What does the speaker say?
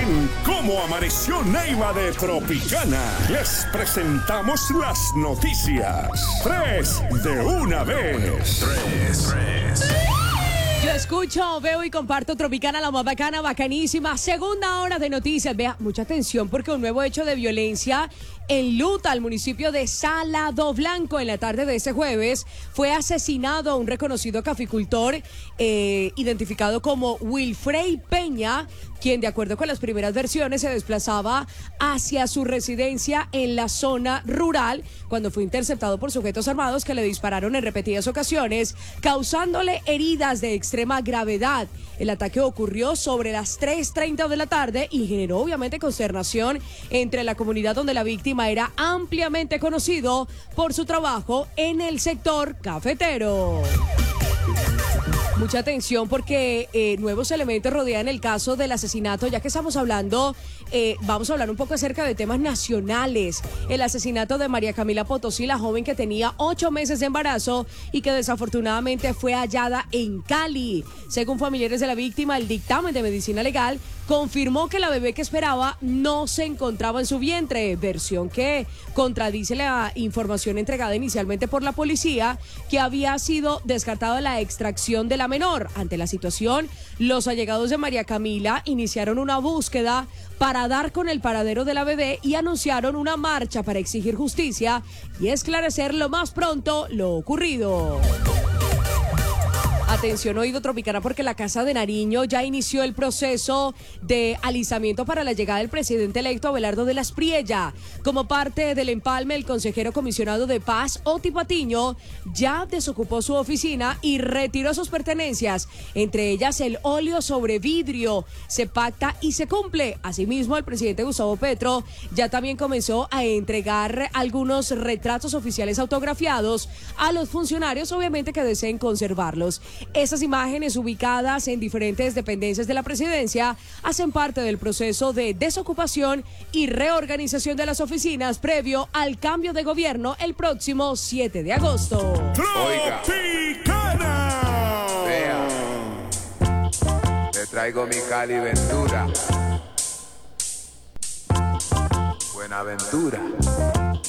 En Cómo Amaneció Neiva de Tropicana, les presentamos las noticias. Tres de una vez. Tres. Yo escucho, veo y comparto Tropicana, la más bacana, bacanísima. Segunda hora de noticias. Vea, mucha atención porque un nuevo hecho de violencia enluta al municipio de Salado Blanco. En la tarde de ese jueves fue asesinado un reconocido caficultor identificado como Wilfrey Peña, quien de acuerdo con las primeras versiones se desplazaba hacia su residencia en la zona rural cuando fue interceptado por sujetos armados que le dispararon en repetidas ocasiones, causándole heridas de extrema gravedad. El ataque ocurrió sobre las 3:30 de la tarde y generó obviamente consternación entre la comunidad, donde la víctima era ampliamente conocido por su trabajo en el sector cafetero. Mucha atención porque nuevos elementos rodean el caso del asesinato. Ya que estamos hablando, vamos a hablar un poco acerca de temas nacionales. El asesinato de María Camila Potosí, la joven que tenía 8 meses de embarazo y que desafortunadamente fue hallada en Cali. Según familiares de la víctima, el dictamen de medicina legal confirmó que la bebé que esperaba no se encontraba en su vientre, versión que contradice la información entregada inicialmente por la policía, que había sido descartada la extracción de la menor. Ante la situación, los allegados de María Camila iniciaron una búsqueda para dar con el paradero de la bebé y anunciaron una marcha para exigir justicia y esclarecer lo más pronto lo ocurrido. Atención, oído Tropicana, porque la Casa de Nariño ya inició el proceso de alisamiento para la llegada del presidente electo Abelardo de las Priella. Como parte del empalme, el consejero comisionado de Paz, Oti Patiño, ya desocupó su oficina y retiró sus pertenencias, entre ellas el óleo sobre vidrio. Se pacta y se cumple. Asimismo, el presidente Gustavo Petro ya también comenzó a entregar algunos retratos oficiales autografiados a los funcionarios, obviamente, que deseen conservarlos. Estas imágenes, ubicadas en diferentes dependencias de la presidencia, hacen parte del proceso de desocupación y reorganización de las oficinas previo al cambio de gobierno el próximo 7 de agosto. ¡Tropicana! Vea, le traigo mi Cali Ventura. Buenaventura.